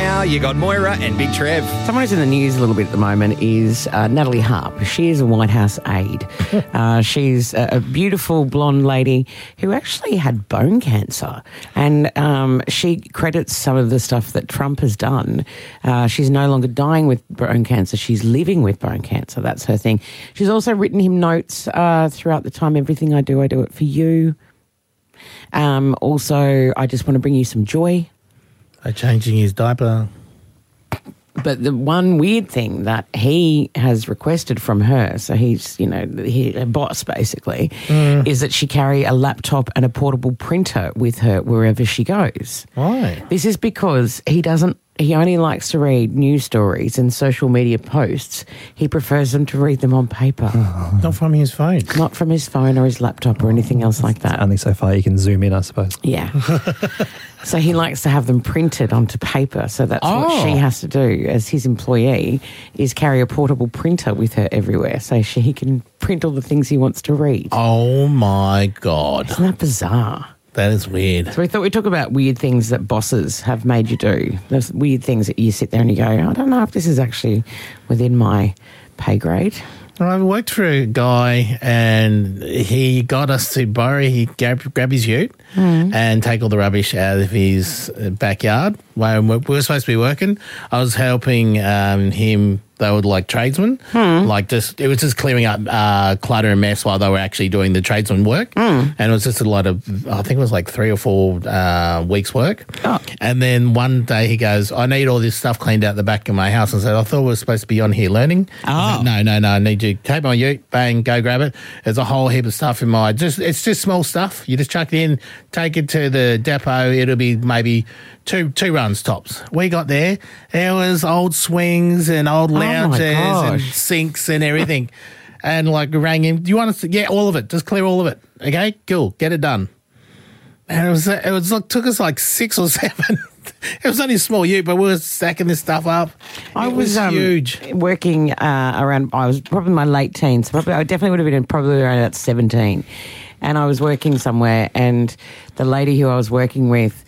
now, you got Moira and Big Trev. Someone who's in the news a little bit at the moment is Natalie Harp. She is a White House aide. She's a beautiful blonde lady who actually had bone cancer. And she credits some of the stuff that Trump has done. She's no longer dying with bone cancer. She's living with bone cancer. That's her thing. She's also written him notes throughout the time. Everything I do it for you. Also, I just want to bring you some joy. Changing his diaper. But the one weird thing that he has requested from her, so he's, a boss basically, is that she carry a laptop and a portable printer with her wherever she goes. Why? This is because he only likes to read news stories and social media posts. He prefers them to read them on paper. Not from his phone. Not from his phone or his laptop or anything else like that. Only so far you can zoom in, I suppose. Yeah. So he likes to have them printed onto paper. So that's what she has to do as his employee, is carry a portable printer with her everywhere so he can print all the things he wants to read. Oh, my God. Isn't that bizarre? That is weird. So we thought we'd talk about weird things that bosses have made you do. Those weird things that you sit there and you go, I don't know if this is actually within my pay grade. Well, I worked for a guy and he got us to grab his ute and take all the rubbish out of his backyard. When we were supposed to be working, I was helping him. They were like tradesmen, it was just clearing up clutter and mess while they were actually doing the tradesman work. And it was just a lot of, I think it was like 3 or 4 weeks' work. Oh. And then one day he goes, I need all this stuff cleaned out the back of my house. And I said, I thought we were supposed to be on here learning. I said, no, I need you to take my ute, bang, go grab it. There's a whole heap of stuff in my, it's just small stuff. You just chuck it in, take it to the depot. It'll be maybe two runs tops. We got there was old swings and old lounges and sinks and everything. And rang him, do you want us to, yeah, all of it, just clear all of it. Okay, cool, get it done. And it was took us 6 or 7. It was only a small ute, but we were stacking this stuff up. I was huge. Working around, I was probably in my late teens. I definitely would have been probably around about 17. And I was working somewhere, and the lady who I was working with,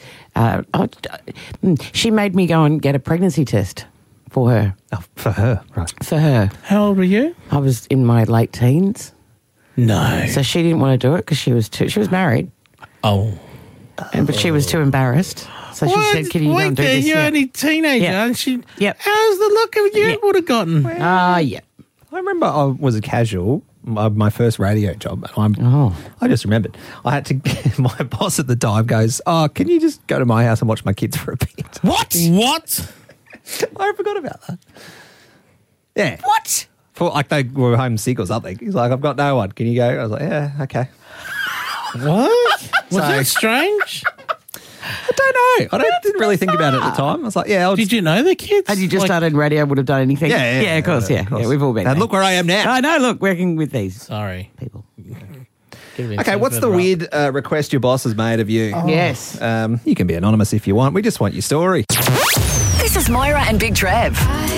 she made me go and get a pregnancy test for her. Oh, for her, right. For her. How old were you? I was in my late teens. No. So she didn't want to do it because she was married. Oh. But she was too embarrassed. So she said, can you go and do this? You're only a teenager. Yeah. And she, Yep. How's the look of you would have gotten? Yeah. I remember I was a casual, my first radio job. I just remembered. I had to, my boss at the time goes, can you just go to my house and watch my kids for a bit? What? I forgot about that. Yeah. What? For they were homesick or something. He's like, I've got no one. Can you go? I was like, yeah, okay. What? Was that strange? I don't know. I didn't really think about it at the time. I was like, yeah. Did you know the kids? Had you just started radio, would have done anything? Yeah, of course, yeah. Yeah, we've all been And there. look where I am now. I know, look, working with these Sorry. people. Okay, what's the weird request your boss has made of you? Yes. You can be anonymous if you want. We just want your story. This is Moira and Big Trev.